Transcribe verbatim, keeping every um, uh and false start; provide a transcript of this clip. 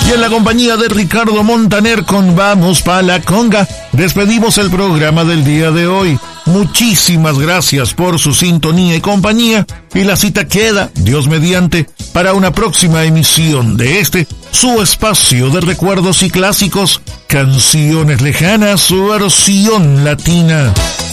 Y en la compañía de Ricardo Montaner con Vamos pa' la Conga, despedimos el programa del día de hoy. Muchísimas gracias por su sintonía y compañía, y la cita queda, Dios mediante, para una próxima emisión de este, su espacio de recuerdos y clásicos, Canciones Lejanas, su versión latina.